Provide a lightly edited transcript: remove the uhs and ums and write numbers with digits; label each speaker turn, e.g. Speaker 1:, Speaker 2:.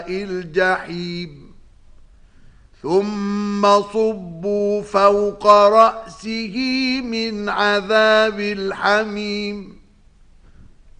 Speaker 1: الجحيم ثم صبوا فوق رأسه من عذاب الحميم